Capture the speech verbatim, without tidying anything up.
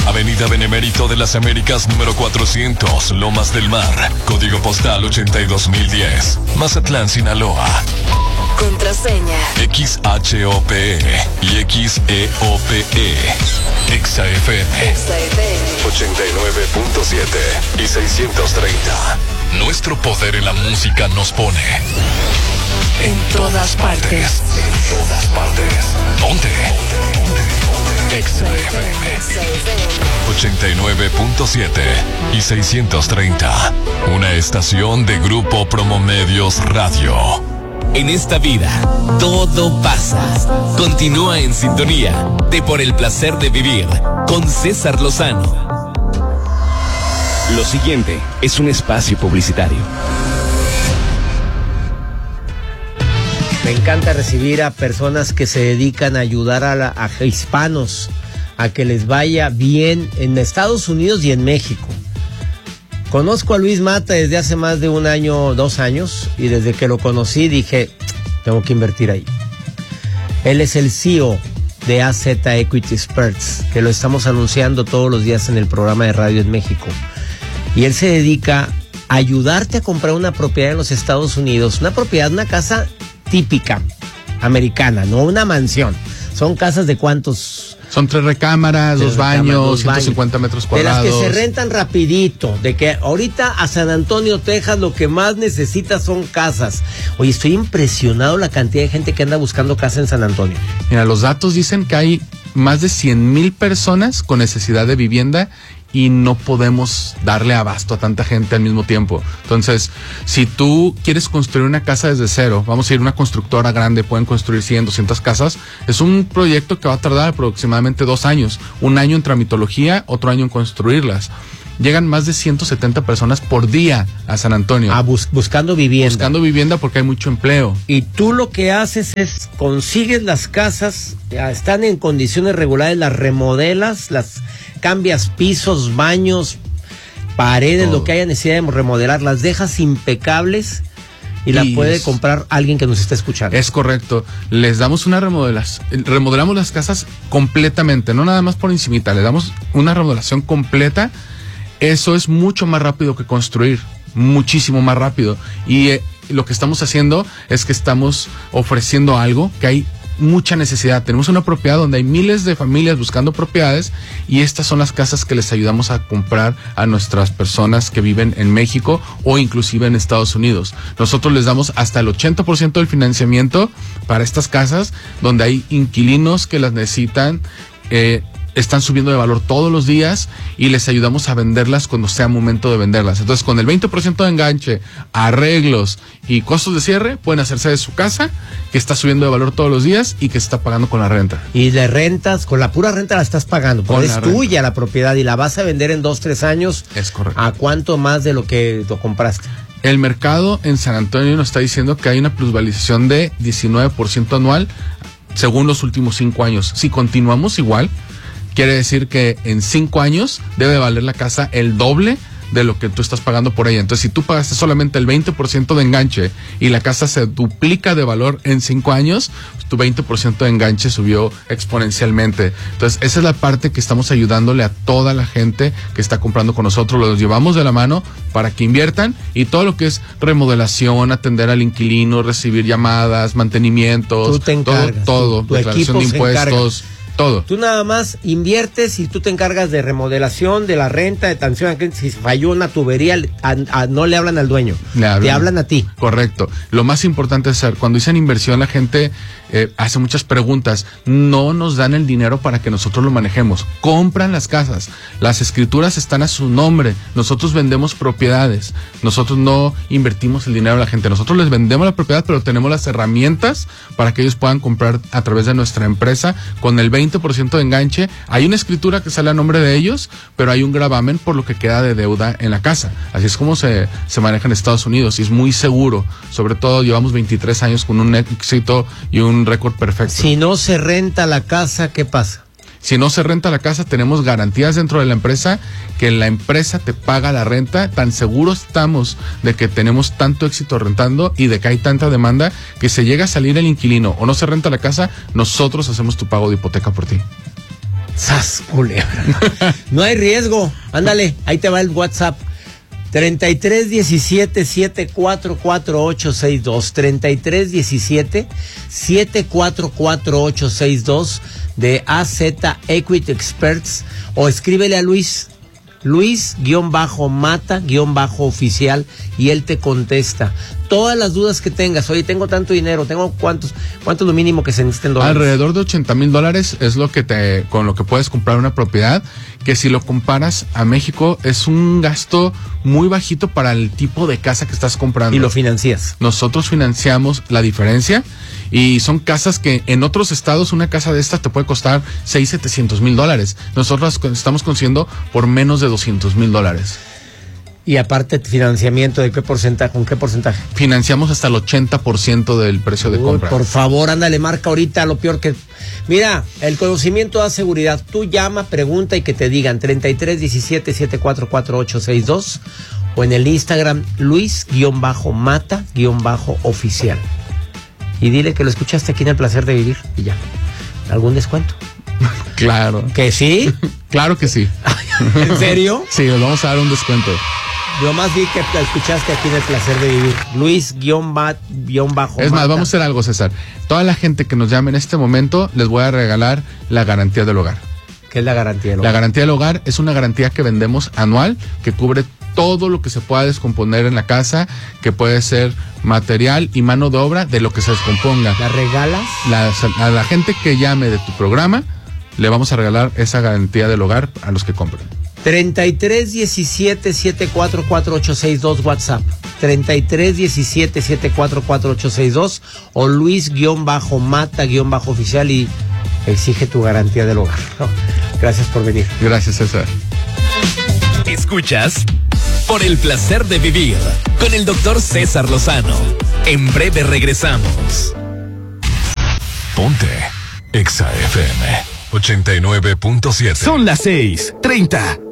Avenida Benemérito de las Américas número cuatrocientos, Lomas del Mar, código postal ochenta y dos mil diez, Mazatlán, Sinaloa. Contraseña X H O P E y X E O P E. Exa F M Exa F M ochenta y nueve punto siete y seiscientos treinta. Nuestro poder en la música nos pone en todas partes. En todas partes. ¿Dónde? Exa F M ochenta y nueve punto siete y seiscientos treinta. Una estación de Grupo Promomedios Radio. En esta vida, todo pasa. Continúa en sintonía de Por el Placer de Vivir con César Lozano. Lo siguiente es un espacio publicitario. Me encanta recibir a personas que se dedican a ayudar a, la, a hispanos a que les vaya bien en Estados Unidos y en México. Conozco a Luis Mata desde hace más de un año, dos años, y desde que lo conocí dije, tengo que invertir ahí. Él es el C E O de A Z Equity Experts, que lo estamos anunciando todos los días en el programa de radio en México. Y él se dedica a ayudarte a comprar una propiedad en los Estados Unidos, una propiedad, una casa típica americana, no una mansión. Son casas de cuántos... Son tres recámaras, tres dos recámaras, baños, dos ciento cincuenta baños. metros cuadrados. De las que se rentan rapidito, de que ahorita a San Antonio, Texas, lo que más necesita son casas. Oye, estoy impresionado la cantidad de gente que anda buscando casa en San Antonio. Mira, los datos dicen que hay más de cien mil personas con necesidad de vivienda y no podemos darle abasto a tanta gente al mismo tiempo. Entonces, si tú quieres construir una casa desde cero, vamos a ir a una constructora grande, pueden construir cien, doscientas casas, es un proyecto que va a tardar aproximadamente dos años, un año en tramitología, otro año en construirlas. Llegan más de ciento setenta personas por día a San Antonio. Ah, bus- buscando vivienda. Buscando vivienda porque hay mucho empleo. Y tú lo que haces es, consigues las casas, ya están en condiciones regulares, las remodelas, las cambias pisos, baños, paredes, Todo. lo que haya necesidad de remodelar, las dejas impecables y, Y la puede es- comprar alguien que nos esté escuchando. Es correcto. Les damos una remodelación, remodelamos las casas completamente, no nada más por encimita, le damos una remodelación completa. Eso es mucho más rápido que construir, muchísimo más rápido. Y eh, lo que estamos haciendo es que estamos ofreciendo algo que hay mucha necesidad. Tenemos una propiedad donde hay miles de familias buscando propiedades y estas son las casas que les ayudamos a comprar a nuestras personas que viven en México o inclusive en Estados Unidos. Nosotros les damos hasta el ochenta por ciento del financiamiento para estas casas donde hay inquilinos que las necesitan, eh, están subiendo de valor todos los días y les ayudamos a venderlas cuando sea momento de venderlas. Entonces, con el veinte por ciento de enganche, arreglos y costos de cierre, pueden hacerse de su casa, que está subiendo de valor todos los días y que se está pagando con la renta. Y de rentas, con la pura renta la estás pagando, Con porque la es renta. tuya la propiedad y la vas a vender en dos, tres años. Es correcto. ¿A cuánto más de lo que lo compraste? El mercado en San Antonio nos está diciendo que hay una plusvalización de diecinueve por ciento anual según los últimos cinco años. Si continuamos igual, quiere decir que en cinco años debe valer la casa el doble de lo que tú estás pagando por ella. Entonces, si tú pagaste solamente el veinte por ciento de enganche y la casa se duplica de valor en cinco años, pues tu veinte por ciento de enganche subió exponencialmente. Entonces, esa es la parte que estamos ayudándole a toda la gente que está comprando con nosotros. Los llevamos de la mano para que inviertan y todo lo que es remodelación, atender al inquilino, recibir llamadas, mantenimientos, Tú te encargas, todo, todo, tu- tu declaración equipo de se impuestos, todo. Tú nada más inviertes y tú te encargas de remodelación, de la renta, de atención a clientes. Si falló una tubería, a- a- no le hablan al dueño, Le hablan. te hablan a ti. Correcto. Lo más importante es ser, cuando dicen inversión, la gente eh, hace muchas preguntas. No nos dan el dinero para que nosotros lo manejemos. Compran las casas. Las escrituras están a su nombre. Nosotros vendemos propiedades. Nosotros no invertimos el dinero a la gente. Nosotros les vendemos la propiedad, pero tenemos las herramientas para que ellos puedan comprar a través de nuestra empresa con el veinte por ciento de enganche. Hay una escritura que sale a nombre de ellos, pero hay un gravamen por lo que queda de deuda en la casa. Así es como se, se maneja en Estados Unidos y es muy seguro. Sobre todo llevamos veintitrés años con un éxito y un récord perfecto. Si no se renta la casa, ¿qué pasa? Si no se renta la casa, tenemos garantías dentro de la empresa que la empresa te paga la renta. Tan seguros estamos de que tenemos tanto éxito rentando y de que hay tanta demanda que se llega a salir el inquilino o no se renta la casa, nosotros hacemos tu pago de hipoteca por ti. ¡Sas, culebra! No hay riesgo. Ándale, ahí te va el WhatsApp. treinta y tres diecisiete setenta y cuatro cuarenta y ocho sesenta y dos. treinta y tres diecisiete setenta y cuatro cuarenta y ocho sesenta y dos de A Z Equity Experts. O escríbele a Luis. Luis-mata-oficial y él te contesta todas las dudas que tengas. Oye, tengo tanto dinero, tengo cuántos, cuánto es lo mínimo que se necesita en dólares. Alrededor de ochenta mil dólares es lo que te, con lo que puedes comprar una propiedad, que si lo comparas a México es un gasto muy bajito para el tipo de casa que estás comprando. Y lo financias. Nosotros financiamos la diferencia y son casas que en otros estados una casa de estas te puede costar seis, setecientos mil dólares. Nosotros estamos consiguiendo por menos de doscientos mil dólares. Y aparte financiamiento, ¿de qué porcentaje? ¿Con qué porcentaje? Financiamos hasta el ochenta por ciento del precio de Uy, compra. Por favor, ándale, marca ahorita lo peor que... Mira, el conocimiento da seguridad. Tú llama, pregunta y que te digan treinta y tres diecisiete setenta y cuatro cuarenta y ocho sesenta y dos o en el Instagram Luis-mata-oficial. Y dile que lo escuchaste aquí en El Placer de Vivir y ya. ¿Algún descuento? Claro. ¿Que sí? Claro que sí. ¿En serio? Sí, nos vamos a dar un descuento. Yo más vi que la escuchaste aquí en El Placer de Vivir. Luis-mata. Es más, vamos a hacer algo, César. Toda la gente que nos llame en este momento, les voy a regalar la garantía del hogar. ¿Qué es la garantía del hogar? La garantía del hogar es una garantía que vendemos anual, que cubre todo lo que se pueda descomponer en la casa, que puede ser material y mano de obra de lo que se descomponga. ¿La regalas? La, a la gente que llame de tu programa, le vamos a regalar esa garantía del hogar a los que compren. treinta y tres diecisiete setenta y cuatro cuarenta y ocho sesenta y dos WhatsApp. treinta y tres diecisiete setenta y cuatro cuarenta y ocho sesenta y dos o Luis-mata-oficial y exige tu garantía del hogar. Gracias por venir. Gracias, César. Escuchas Por el Placer de Vivir con el doctor César Lozano. En breve regresamos. Ponte Exa F M ochenta y nueve punto siete. Son las seis treinta